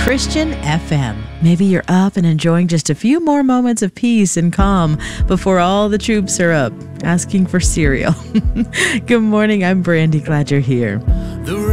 Christian FM. Maybe you're up and enjoying just a few more moments of peace and calm before all the troops are up, asking for cereal. Good morning, I'm Brandy. Glad you're here.